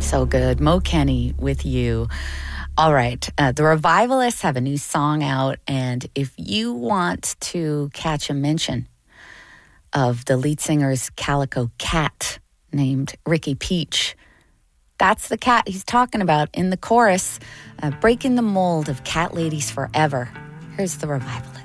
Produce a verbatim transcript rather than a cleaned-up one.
So good. Mo Kenny with You. All right. Uh, the Revivalists have a new song out, and if you want to catch a mention of the lead singer's calico cat named Ricky Peach, that's the cat he's talking about in the chorus, uh, breaking the mold of cat ladies forever. Here's the Revivalists.